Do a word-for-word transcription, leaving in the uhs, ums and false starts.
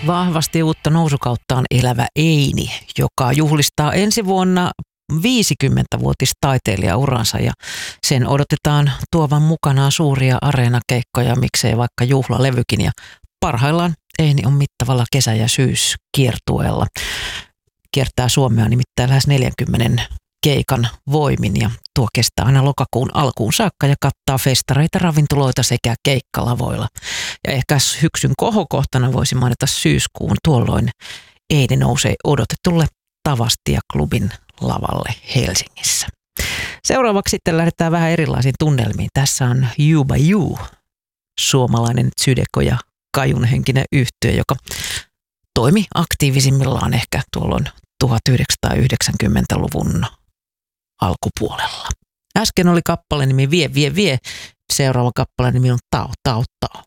Vahvasti uutta nousukauttaan elävä Eini, joka juhlistaa ensi vuonna viisikymmenvuotis taiteilijauransa ja sen odotetaan tuovan mukanaan suuria areenakeikkoja, miksei vaikka juhlalevykin. Ja parhaillaan Eini on mittavalla kesä- ja syyskiertueella. Kiertää Suomea nimittäin lähes neljänkymmenen keikan voimin ja tuo kestää aina lokakuun alkuun saakka ja kattaa festareita, ravintoloita sekä keikkalavoilla. Ja ehkä syksyn kohokohtana voisi mainita syyskuun, tuolloin Eini nousee odotetulle Tavastia-klubin lavalle Helsingissä. Seuraavaksi sitten lähdetään vähän erilaisiin tunnelmiin. Tässä on You by You, suomalainen Zydeco ja kajunhenkinen yhtye, joka toimi aktiivisimmillaan ehkä tuolloin tuhatyhdeksänsataayhdeksänkymmentäluvun alkupuolella. Äsken oli kappale nimi Vie, vie, vie. Seuraava kappale nimi on Tao, Tao, Tao.